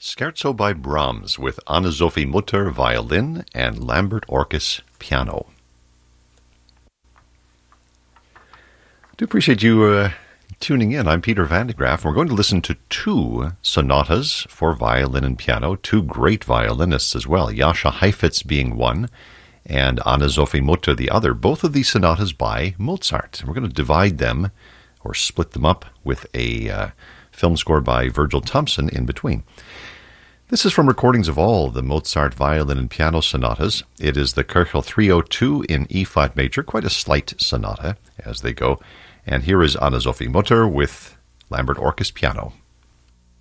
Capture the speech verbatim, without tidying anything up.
Scherzo by Brahms with Anna-Sophie Mutter violin and Lambert Orkes piano. I do appreciate you uh, tuning in. I'm Peter Van de Graaff. We're going to listen to two sonatas for violin and piano, two great violinists as well, Jascha Heifetz being one and Anna-Sophie Mutter the other. Both of these sonatas by Mozart. We're going to divide them or split them up with a uh, film score by Virgil Thomson in between. This is from recordings of all the Mozart violin and piano sonatas. It is the Köchel three oh two in E-flat major, quite a slight sonata as they go. And here is Anna-Sophie Mutter with Lambert Orkes piano.